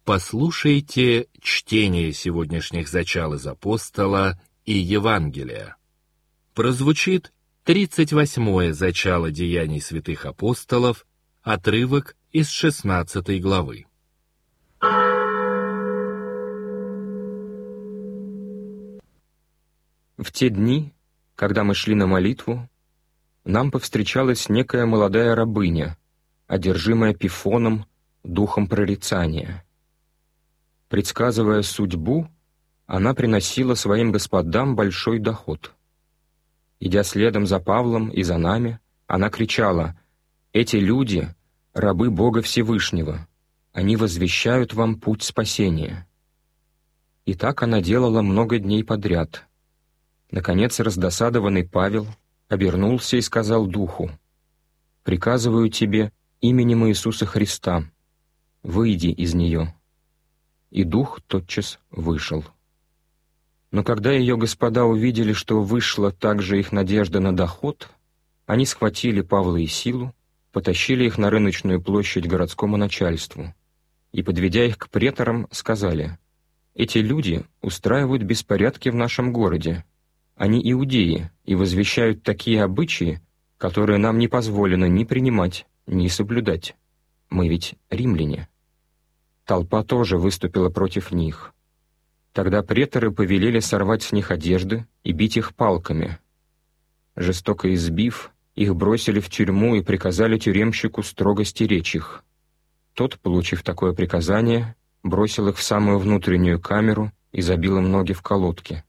Послушайте чтение сегодняшних зачал из Апостола и Евангелия. Прозвучит 38-е зачало Деяний святых апостолов, отрывок из 16 главы. В те дни, когда мы шли на молитву, нам повстречалась некая молодая рабыня, одержимая Пифоном, духом прорицания. Предсказывая судьбу, она приносила своим господам большой доход. Идя следом за Павлом и за нами, она кричала: «Эти люди — рабы Бога Всевышнего, они возвещают вам путь спасения». И так она делала много дней подряд. Наконец, раздосадованный Павел обернулся и сказал духу: «Приказываю тебе именем Иисуса Христа, выйди из нее». И дух тотчас вышел. Но когда ее господа увидели, что вышла также их надежда на доход, они схватили Павла и Силу, потащили их на рыночную площадь городскому начальству и, подведя их к преторам, сказали: «Эти люди устраивают беспорядки в нашем городе. Они иудеи и возвещают такие обычаи, которые нам не позволено ни принимать, ни соблюдать. Мы ведь римляне». Толпа тоже выступила против них. Тогда преторы повелели сорвать с них одежды и бить их палками. Жестоко избив, их бросили в тюрьму и приказали тюремщику строго стеречь их. Тот, получив такое приказание, бросил их в самую внутреннюю камеру и забил им ноги в колодки.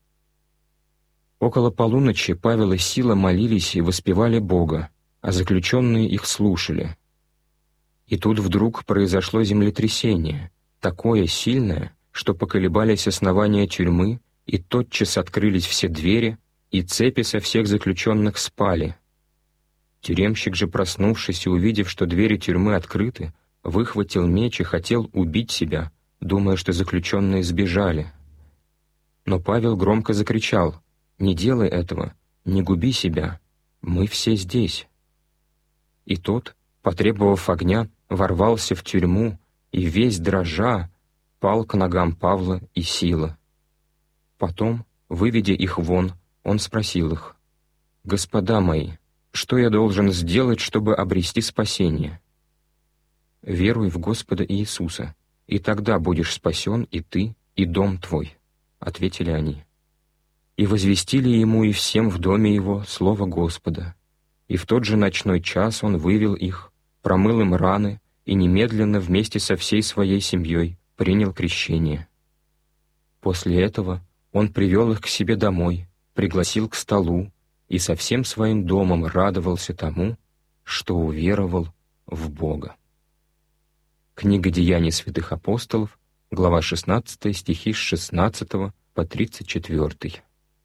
Около полуночи Павел и Сила молились и воспевали Бога, а заключенные их слушали. И тут вдруг произошло землетрясение, такое сильное, что поколебались основания тюрьмы, и тотчас открылись все двери, и цепи со всех заключенных спали. Тюремщик же, проснувшись и увидев, что двери тюрьмы открыты, выхватил меч и хотел убить себя, думая, что заключенные сбежали. Но Павел громко закричал: «Не делай этого, не губи себя, мы все здесь». И тот, потребовав огня, ворвался в тюрьму и, весь дрожа, пал к ногам Павла и Сила. Потом, выведя их вон, он спросил их: «Господа мои, что я должен сделать, чтобы обрести спасение?» «Веруй в Господа Иисуса, и тогда будешь спасен и ты, и дом твой», — ответили они. И возвестили ему и всем в доме его слово Господа. И в тот же ночной час он вывел их, промыл им раны и немедленно вместе со всей своей семьей принял крещение. После этого он привел их к себе домой, пригласил к столу и со всем своим домом радовался тому, что уверовал в Бога. Книга Деяний святых апостолов, глава 16, стихи с 16 по 34.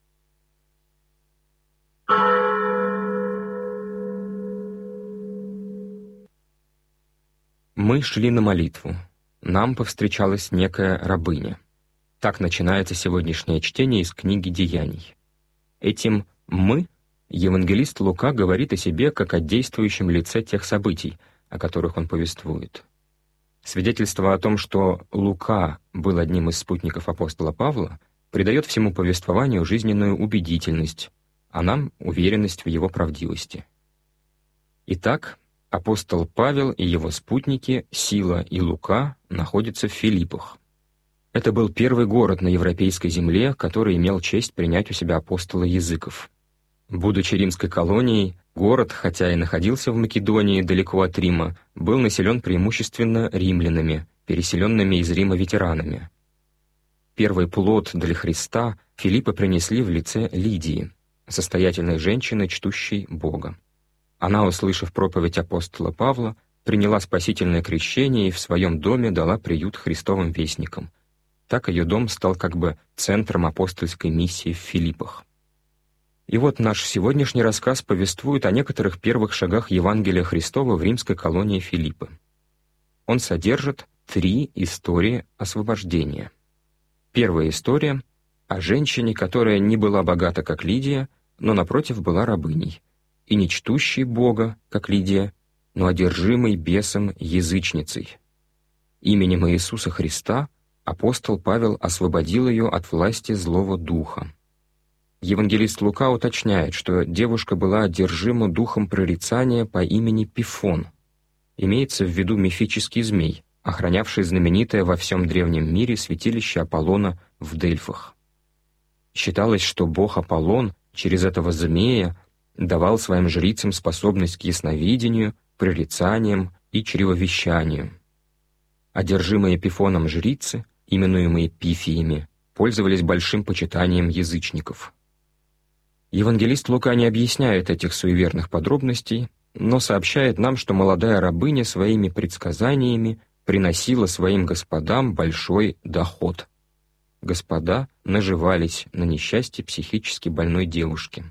Мы шли на молитву. Нам повстречалась некая рабыня. Так начинается сегодняшнее чтение из книги Деяний. Этим «мы» евангелист Лука говорит о себе как о действующем лице тех событий, о которых он повествует. Свидетельство о том, что Лука был одним из спутников апостола Павла, придает всему повествованию жизненную убедительность, а нам — уверенность в его правдивости. Итак, апостол Павел и его спутники Сила и Лука находятся в Филиппах. Это был первый город на европейской земле, который имел честь принять у себя апостола языков. Будучи римской колонией, город, хотя и находился в Македонии далеко от Рима, был населен преимущественно римлянами, переселенными из Рима ветеранами. Первый плод для Христа Филиппы принесли в лице Лидии, состоятельной женщины, чтущей Бога. Она, услышав проповедь апостола Павла, приняла спасительное крещение и в своем доме дала приют христовым вестникам. Так ее дом стал как бы центром апостольской миссии в Филиппах. И вот наш сегодняшний рассказ повествует о некоторых первых шагах Евангелия Христова в римской колонии Филиппы. Он содержит 3 истории освобождения. Первая история о женщине, которая не была богата, как Лидия, но, напротив, была рабыней, и не чтущей Бога, как Лидия, но одержимой бесом язычницей. Именем Иисуса Христа апостол Павел освободил ее от власти злого духа. Евангелист Лука уточняет, что девушка была одержима духом прорицания по имени Пифон. Имеется в виду мифический змей, охранявший знаменитое во всем древнем мире святилище Аполлона в Дельфах. Считалось, что бог Аполлон через этого змея давал своим жрицам способность к ясновидению, прорицаниям и чревовещанию. Одержимые Пифоном жрицы, именуемые пифиями, пользовались большим почитанием язычников. Евангелист Лука не объясняет этих суеверных подробностей, но сообщает нам, что молодая рабыня своими предсказаниями приносила своим господам большой доход. Господа наживались на несчастье психически больной девушки.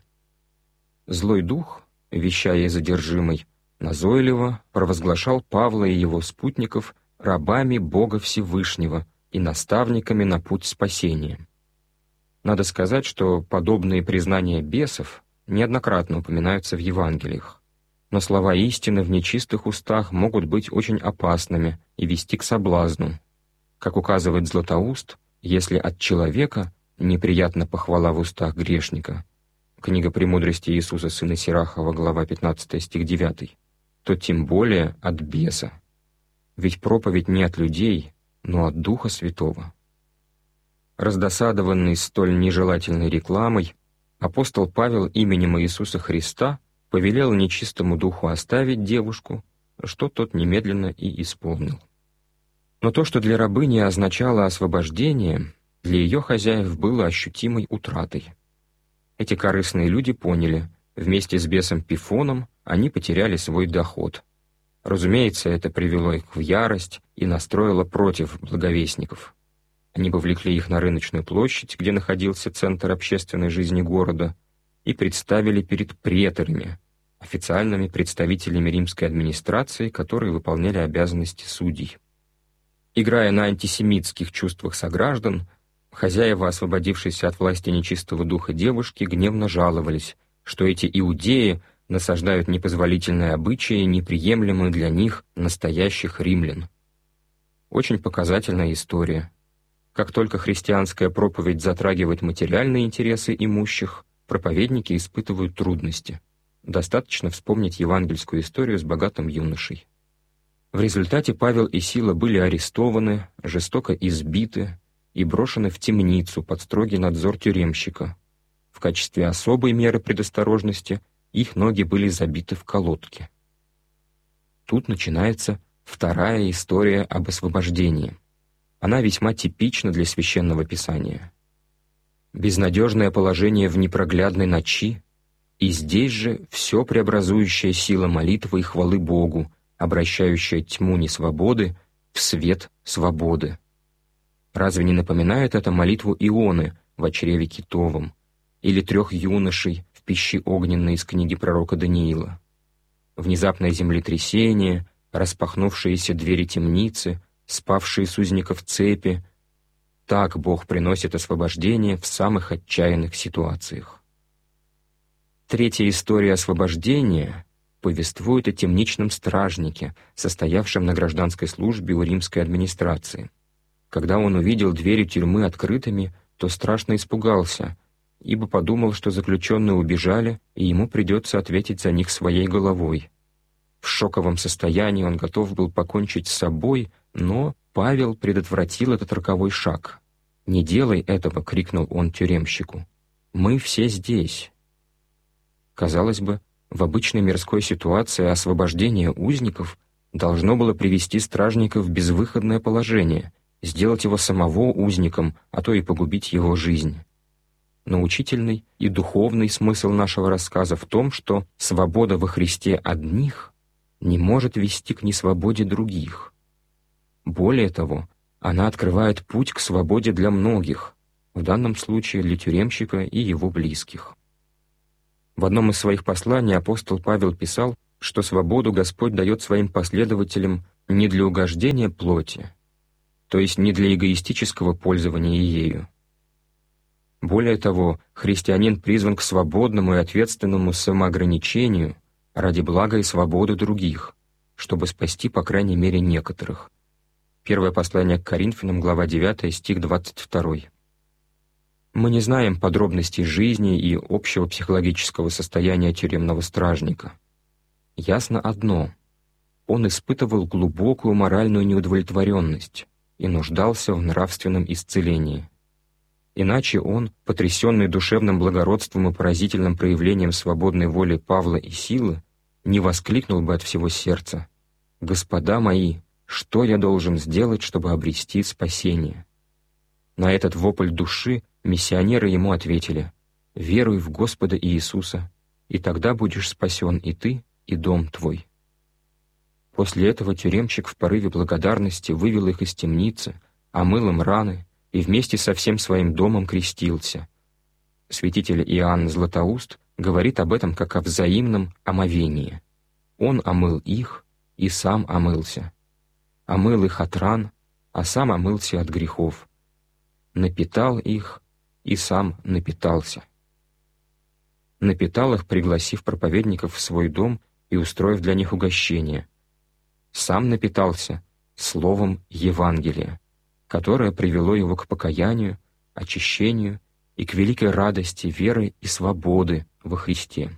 Злой дух, вещая из одержимой, назойливо провозглашал Павла и его спутников рабами Бога Всевышнего и наставниками на путь спасения. Надо сказать, что подобные признания бесов неоднократно упоминаются в Евангелиях, но слова истины в нечистых устах могут быть очень опасными и вести к соблазну. Как указывает Златоуст, если от человека неприятна похвала в устах грешника, книга «Премудрости Иисуса, сына Сирахова», глава 15, стих 9, то тем более от беса. Ведь проповедь не от людей, но от Духа Святого. Раздосадованный столь нежелательной рекламой, апостол Павел именем Иисуса Христа повелел нечистому духу оставить девушку, что тот немедленно и исполнил. Но то, что для рабыни означало освобождение, для ее хозяев было ощутимой утратой. Эти корыстные люди поняли, вместе с бесом Пифоном они потеряли свой доход. Разумеется, это привело их в ярость и настроило против благовестников. Они повлекли их на рыночную площадь, где находился центр общественной жизни города, и представили перед преторами, официальными представителями римской администрации, которые выполняли обязанности судей. Играя на антисемитских чувствах сограждан, хозяева, освободившиеся от власти нечистого духа девушки, гневно жаловались, что эти иудеи насаждают непозволительные обычаи, неприемлемые для них, настоящих римлян. Очень показательная история. Как только христианская проповедь затрагивает материальные интересы имущих, проповедники испытывают трудности. Достаточно вспомнить евангельскую историю с богатым юношей. В результате Павел и Сила были арестованы, жестоко избиты и брошены в темницу под строгий надзор тюремщика. В качестве особой меры предосторожности их ноги были забиты в колодки. Тут начинается вторая история об освобождении. Она весьма типична для Священного Писания. Безнадежное положение в непроглядной ночи, и здесь же все преобразующая сила молитвы и хвалы Богу, обращающая тьму несвободы в свет свободы. Разве не напоминает это молитву Ионы в чреве китовом или 3 юношей в пище огненной из книги пророка Даниила? Внезапное землетрясение, распахнувшиеся двери темницы, спавшие с узников цепи — так Бог приносит освобождение в самых отчаянных ситуациях. Третья история освобождения повествует о темничном стражнике, состоявшем на гражданской службе у римской администрации. Когда он увидел двери тюрьмы открытыми, то страшно испугался, ибо подумал, что заключенные убежали, и ему придется ответить за них своей головой. В шоковом состоянии он готов был покончить с собой, но Павел предотвратил этот роковой шаг. «Не делай этого!» — крикнул он тюремщику. «Мы все здесь!» Казалось бы, в обычной мирской ситуации освобождение узников должно было привести стражника в безвыходное положение, сделать его самого узником, а то и погубить его жизнь. Но учительный и духовный смысл нашего рассказа в том, что свобода во Христе одних не может вести к несвободе других. Более того, она открывает путь к свободе для многих, в данном случае для тюремщика и его близких. В одном из своих посланий апостол Павел писал, что свободу Господь дает своим последователям не для угождения плоти, то есть не для эгоистического пользования ею. Более того, христианин призван к свободному и ответственному самоограничению ради блага и свободы других, чтобы спасти, по крайней мере, некоторых. Первое послание к Коринфянам, глава 9, стих 22. Мы не знаем подробностей жизни и общего психологического состояния тюремного стражника. Ясно одно — он испытывал глубокую моральную неудовлетворенность и нуждался в нравственном исцелении. Иначе он, потрясенный душевным благородством и поразительным проявлением свободной воли Павла и Силы, не воскликнул бы от всего сердца: «Господа мои, что я должен сделать, чтобы обрести спасение?» На этот вопль души миссионеры ему ответили: «Веруй в Господа Иисуса, и тогда будешь спасен и ты, и дом твой». После этого тюремщик в порыве благодарности вывел их из темницы, омыл им раны и вместе со всем своим домом крестился. Святитель Иоанн Златоуст говорит об этом как о взаимном омовении. Он омыл их и сам омылся. Омыл их от ран, а сам омылся от грехов. Напитал их и сам напитался. Напитал их, пригласив проповедников в свой дом и устроив для них угощение. Сам напитался словом Евангелия, которое привело его к покаянию, очищению и к великой радости веры и свободы во Христе.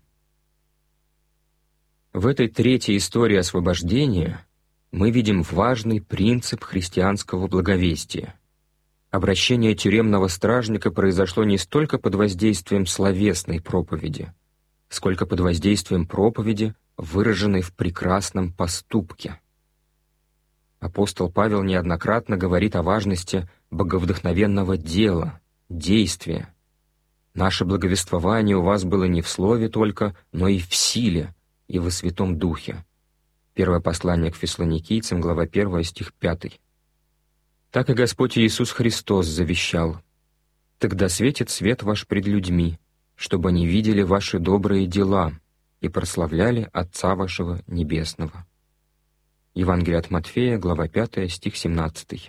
В этой третьей истории освобождения мы видим важный принцип христианского благовестия. Обращение тюремного стражника произошло не столько под воздействием словесной проповеди, сколько под воздействием проповеди, выраженной в прекрасном поступке. Апостол Павел неоднократно говорит о важности боговдохновенного дела, действия. «Наше благовествование у вас было не в слове только, но и в силе, и во Святом Духе». Первое послание к Фессалоникийцам, глава 1, стих 5. Так и Господь Иисус Христос завещал: «Тогда светит свет ваш пред людьми, чтобы они видели ваши добрые дела и прославляли Отца вашего Небесного». Евангелие от Матфея, глава 5, стих 17.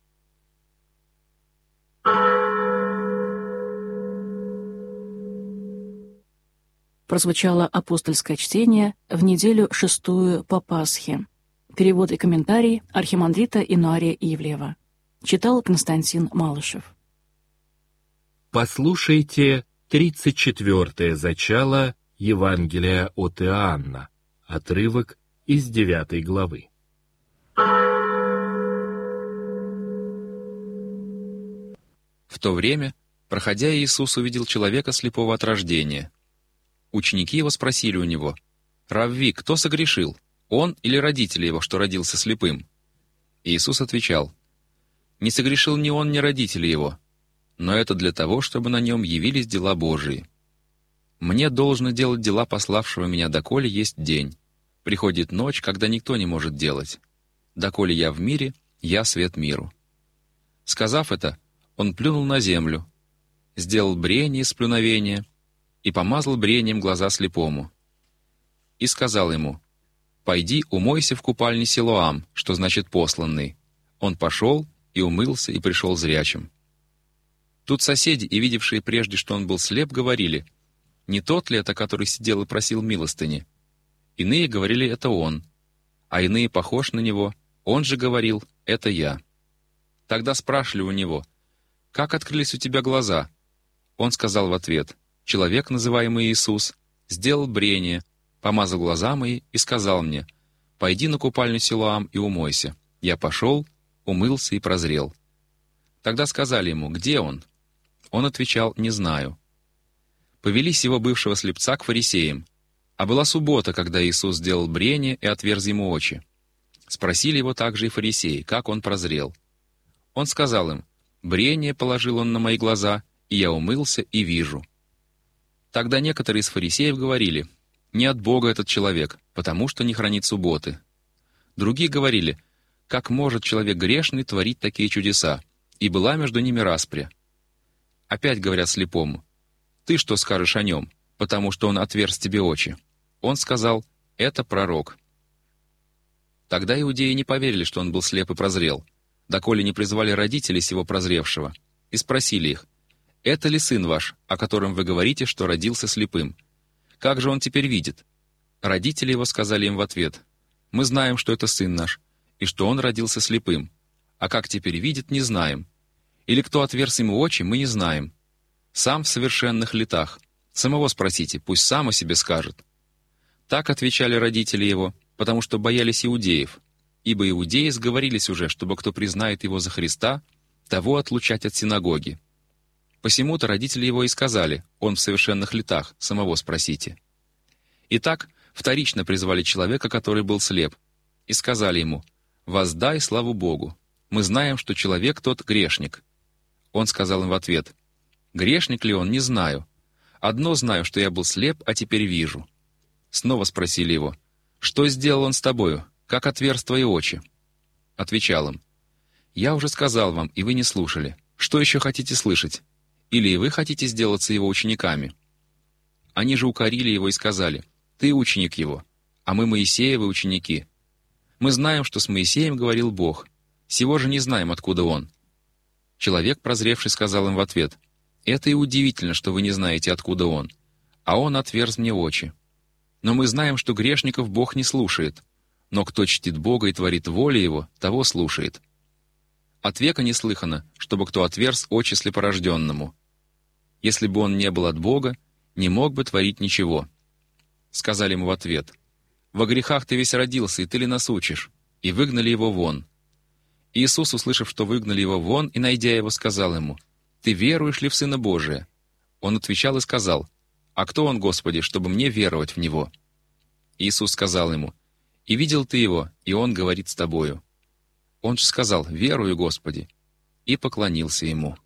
Прозвучало апостольское чтение в неделю 6 по Пасхе. Перевод и комментарий архимандрита Инуария Ивлеева. Читал Константин Малышев. Послушайте 34-е зачало Евангелия от Иоанна, отрывок из 9 главы. В то время, проходя, Иисус увидел человека слепого от рождения. Ученики его спросили у него: «Равви, кто согрешил, он или родители его, что родился слепым?» Иисус отвечал: «Не согрешил ни он, ни родители его, но это для того, чтобы на нем явились дела Божии. Мне должно делать дела пославшего меня, доколе есть день. Приходит ночь, когда никто не может делать. Доколе я в мире, я свет миру». Сказав это, он плюнул на землю, сделал брение из плюновения и помазал брением глаза слепому. И сказал ему: «Пойди, умойся в купальне Силоам», что значит «посланный». Он пошел и умылся, и пришел зрячим. Тут соседи, и видевшие прежде, что он был слеп, говорили: «Не тот ли это, который сидел и просил милостыни?» Иные говорили: «Это он», а иные, похож на него, он же говорил: «Это я». Тогда спрашивали у него: «Как открылись у тебя глаза?» Он сказал в ответ: «Человек, называемый Иисус, сделал брение, помазал глаза мои и сказал мне: пойди на купальню Силоам и умойся. Я пошел, умылся и прозрел». Тогда сказали ему: «Где он?» Он отвечал: «Не знаю». Повели сего бывшего слепца к фарисеям. А была суббота, когда Иисус сделал брение и отверз ему очи. Спросили его также и фарисеи, как он прозрел. Он сказал им: «Брение положил он на мои глаза, и я умылся и вижу». Тогда некоторые из фарисеев говорили: «Не от Бога этот человек, потому что не хранит субботы». Другие говорили: «Как может человек грешный творить такие чудеса?» И была между ними распря. Опять говорят слепому: «Ты что скажешь о нем, потому что он отверз тебе очи?» Он сказал: «Это пророк». Тогда иудеи не поверили, что он был слеп и прозрел, доколе не призвали родителей сего прозревшего, и спросили их: «Это ли сын ваш, о котором вы говорите, что родился слепым? Как же он теперь видит?» Родители его сказали им в ответ: «Мы знаем, что это сын наш, и что он родился слепым. а как теперь видит, не знаем. Или кто отверз ему очи, мы не знаем. Сам в совершенных летах. Самого спросите, пусть сам о себе скажет». Так отвечали родители его, потому что боялись иудеев, ибо иудеи сговорились уже, чтобы кто признает его за Христа, того отлучать от синагоги. Посему-то родители его и сказали: «Он в совершенных летах, самого спросите». Итак, вторично призвали человека, который был слеп, и сказали ему: «Воздай славу Богу. Мы знаем, что человек тот грешник». Он сказал им в ответ: «Грешник ли он, не знаю. Одно знаю, что я был слеп, а теперь вижу». Снова спросили его: «Что сделал он с тобою? Как отверз твои очи?» Отвечал им: «Я уже сказал вам, и вы не слушали. Что еще хотите слышать? Или и вы хотите сделаться его учениками?» Они же укорили его и сказали: «Ты ученик его, а мы Моисеевы ученики. Мы знаем, что с Моисеем говорил Бог. Сего же не знаем, откуда он». Человек, прозревший, сказал им в ответ: «Это и удивительно, что вы не знаете, откуда он. А он отверз мне очи. Но мы знаем, что грешников Бог не слушает, но кто чтит Бога и творит волю Его, того слушает. От века не слыхано, чтобы кто отверз очи слепорожденному. Если бы он не был от Бога, не мог бы творить ничего». Сказали ему в ответ: «Во грехах ты весь родился, и ты ли нас учишь?» И выгнали его вон. Иисус, услышав, что выгнали его вон, и найдя его, сказал ему: «Ты веруешь ли в Сына Божия?» Он отвечал и сказал: «А кто он, Господи, чтобы мне веровать в Него?» Иисус сказал ему: «И видел ты его, и он говорит с тобою». Он же сказал: «Верую, Господи», и поклонился ему.